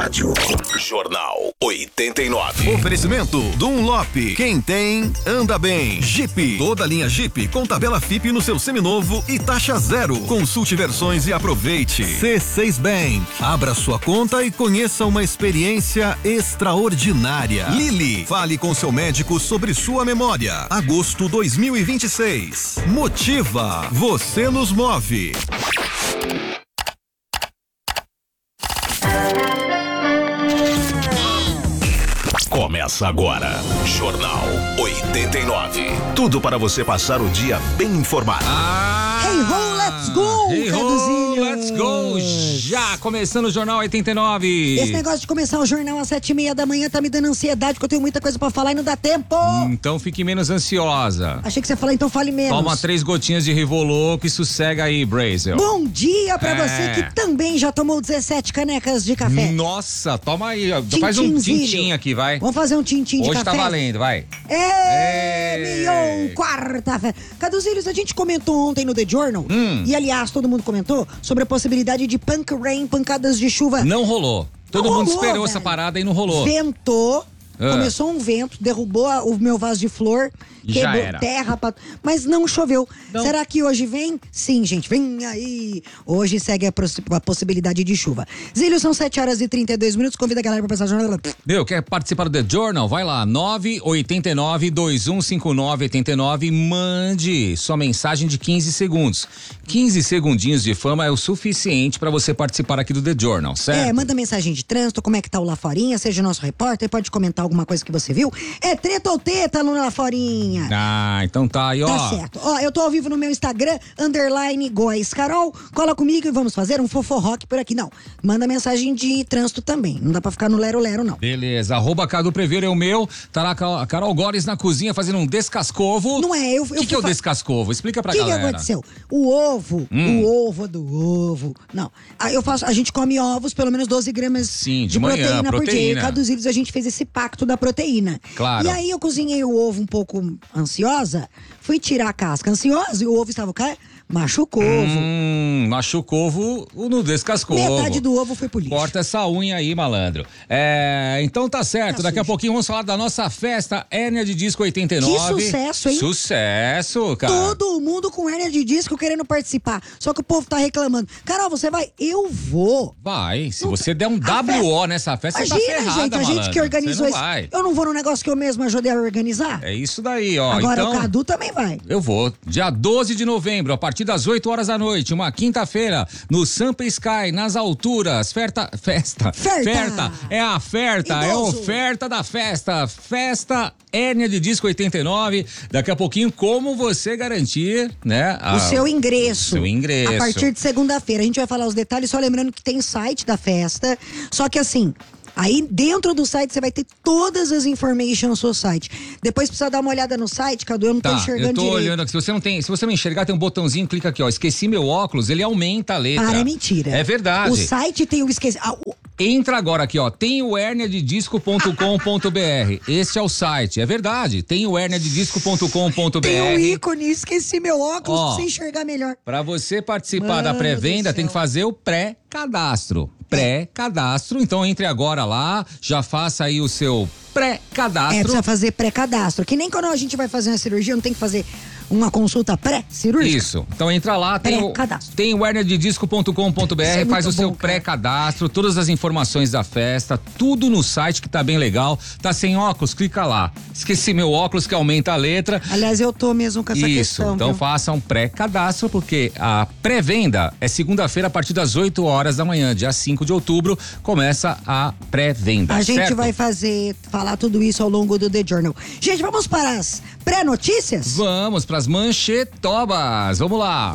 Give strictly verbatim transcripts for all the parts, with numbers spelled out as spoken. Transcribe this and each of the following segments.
rádio. Jornal oitenta e nove. Oferecimento Dunlop. Quem tem, anda bem. Jeep. Toda linha Jeep com tabela F I P no seu seminovo e taxa zero. Consulte versões e aproveite. C seis Bank. Abra sua conta e conheça uma experiência extraordinária. Lili. Fale com seu médico sobre sua memória. Agosto dois mil e vinte e seis. Motiva. Você nos move. Começa agora, Jornal oitenta e nove. Tudo para você passar o dia bem informado. Ah, hey ho, let's go! Hey ho, let's go! Já começando o Jornal oitenta e nove. Esse negócio de começar o jornal às sete e meia da manhã tá me dando ansiedade, porque eu tenho muita coisa pra falar e não dá tempo. Então fique menos ansiosa. Achei que você ia falar, então fale menos. Toma três gotinhas de Rivolouco e sossega aí, Brazel. Bom dia pra É. você que também já tomou dezessete canecas de café. Nossa, toma aí. Faz um tintim aqui, vai. Vamos fazer um tintim de Hoje café? tá valendo, vai. É, Ei. Mion, quarta-feira. Caduzílios, a gente comentou ontem no The Journal, Hum. e aliás, todo mundo comentou, sobre a possibilidade de punk rain, pancadas de chuva. Não rolou. Todo Não mundo rolou, esperou velho. essa parada e não rolou. Ventou, Ah. começou um vento, derrubou a- o meu vaso de flor, Já quebrou era. terra, pra- mas não choveu. Não. Será que hoje vem? Sim, gente, vem aí. Hoje segue a, possi- a possibilidade de chuva. Zílio, são sete horas e trinta e dois minutos, convida a galera pra passar a jornada. Meu, quer participar do The Journal? Vai lá, nove oito nove, dois um cinco nove, oito nove, mande sua mensagem de quinze segundos. quinze segundinhos de fama é o suficiente para você participar aqui do The Journal, certo? É, manda mensagem de trânsito, como é que tá o Laforinha, seja nosso repórter, pode comentar alguma coisa que você viu. É treta ou teta no Laforinha? Ah, então tá aí, ó. Tá certo. Ó, eu tô ao vivo no meu Instagram, underline Góes Carol. Cola comigo e vamos fazer um foforrock por aqui. Não, manda mensagem de trânsito também. Não dá pra ficar no lero-lero, não. Beleza, arroba Cadu Prever é o meu. Tá lá a Carol Góes na cozinha fazendo um descascovo. Não é, eu... O que, que é o descascovo? Explica pra O que, que galera. aconteceu? O ovo, Hum. o ovo do ovo. Não. Aí eu faço, a gente come ovos, pelo menos doze gramas Sim, de de manhã, proteína, por dia. proteína. E Caduzílios a gente fez esse pacto da proteína. Claro. E aí eu cozinhei o ovo um pouco ansiosa, fui tirar a casca ansiosa e o ovo estava o quê? Machucou o ovo. Hum, machucou o ovo no descascovo. Metade do ovo foi pro lixo. Corta essa unha aí, malandro. É, então tá certo, Tá daqui a sujo. pouquinho vamos falar da nossa festa Hérnia de Disco oitenta e nove. Que sucesso, hein? Sucesso, cara. Todo mundo com hérnia de disco querendo participar. Só que o povo tá reclamando. Carol, você vai? Eu vou. Vai, se Não você tá- der um a W O nessa festa, você tá Imagina, ferrada, gente, a gente malandro. que organizou Você não isso. vai. Eu não vou num negócio que eu mesmo ajudei a organizar. É isso daí, ó. Agora então, o Cadu também vai. eu vou. Dia doze de novembro, a partir das oito horas da noite, uma quinta-feira, no Sampa Sky, nas alturas. Ferta, festa. Ferta. É a ferta, é a Idoso. oferta da festa. Festa Hérnia de Disco oitenta e nove. Daqui a pouquinho, como você garantir, né? O seu ingresso. seu ingresso. A partir de segunda-feira. A gente vai falar os detalhes, só lembrando que tem site da festa. Só que assim. Aí dentro do site você vai ter todas as informations no seu site. Depois precisa dar uma olhada no site, Cadu, eu não tô Tá, enxergando eu tô direito. olhando aqui. Se você não tem, se você não enxergar, tem um botãozinho, clica aqui, ó. Esqueci meu óculos, ele aumenta a letra. Para, é mentira. É verdade. O site tem o esqueci. Ah, o- Entra agora aqui, ó. Tem o hérnia de disco ponto com ponto br. Este é o site. É verdade. Tem o hérnia de disco ponto com ponto br. tem um ícone, esqueci meu óculos Ó. pra você enxergar melhor. Para você participar Mano da do pré-venda, céu. tem que fazer o pré-cadastro. Pré-cadastro. Então entre agora lá, já faça aí o seu É, pré-cadastro. precisa fazer pré-cadastro. Que nem quando a gente vai fazer uma cirurgia, não tem que fazer uma consulta pré-cirúrgica? Isso. Então entra lá, tem o, Pré-cadastro. tem o hérnia de disco ponto com ponto br, Isso é faz muito o seu bom, cara. pré-cadastro, todas as informações da festa, tudo no site que tá bem legal. Tá sem óculos? Clica lá. Esqueci meu óculos que aumenta a letra. Aliás, eu tô mesmo com essa Isso, questão. então viu? faça um pré-cadastro, porque a pré-venda é segunda-feira a partir das oito horas da manhã, dia cinco de outubro, começa a pré-venda. A gente certo? vai fazer, falar tudo isso ao longo do The Journal. Gente, vamos para as pré-notícias? Vamos pras manchetobas, vamos lá.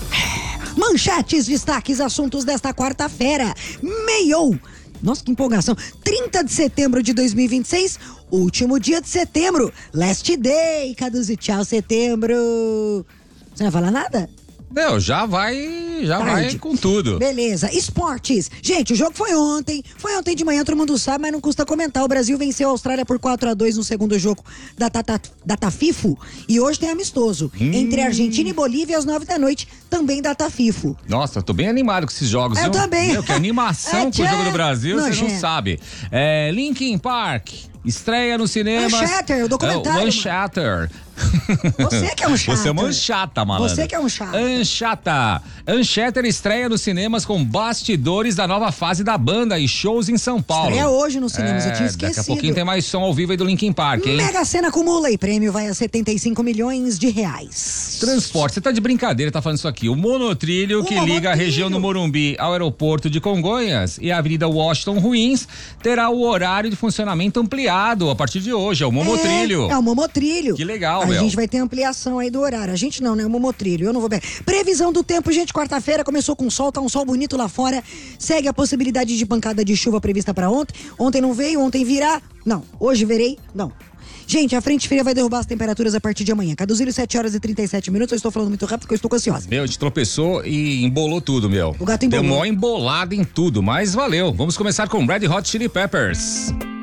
Manchetes, destaques, assuntos desta quarta-feira. Meio. Nossa, que empolgação. trinta de setembro de dois mil e vinte e seis, último dia de setembro. Last day, Caduzi. Tchau, setembro. Você não vai falar nada? Não, já vai, já Tarde. vai com tudo. Beleza. Esportes. Gente, o jogo foi ontem. Foi ontem de manhã, todo mundo sabe, mas não custa comentar. O Brasil venceu a Austrália por quatro a dois no segundo jogo da, Tata, da Tafifo. E hoje tem amistoso. Hum. Entre Argentina e Bolívia às nove da noite, também da Tafifo. Nossa, eu tô bem animado com esses jogos. Eu viu? também. Meu, que animação É, com o jogo tchê. do Brasil, você não Nojento. sabe. É, Linkin Park. Estreia no cinema. Unshatter, o documentário, É, o Unshatter. Você que é um chato. Você é uma chata, malandro. Você que é um chato. Anchata. Unshatter estreia nos cinemas com bastidores da nova fase da banda e shows em São Paulo. Estreia hoje nos cinemas, é, eu tinha esquecido. Daqui a pouquinho tem mais som ao vivo aí do Linkin Park, hein? Mega Sena acumula e prêmio vai a setenta e cinco milhões de reais. Transporte, você tá de brincadeira, tá falando isso aqui. O monotrilho O que liga a monotrilho. região do Morumbi ao aeroporto de Congonhas e a Avenida Washington Ruins terá o horário de funcionamento ampliado a partir de hoje. É o Momotrilho. É, é o Momotrilho. Que legal, A meu. gente vai ter ampliação aí do horário. A gente não, né? O Momotrilho. Eu não vou ver. Previsão do tempo, gente. Quarta-feira começou com sol, tá um sol bonito lá fora. Segue a possibilidade de pancada de chuva prevista pra ontem. Ontem não veio, ontem virá. Não. Hoje verei. Não. Gente, a frente fria vai derrubar as temperaturas a partir de amanhã. Caduzilho, sete horas e trinta e sete minutos. Eu estou falando muito rápido porque eu estou ansiosa. Meu, a gente tropeçou e embolou tudo, meu. O gato embolou. Deu mó embolada em tudo, mas valeu. Vamos começar com Red Hot Chili Peppers.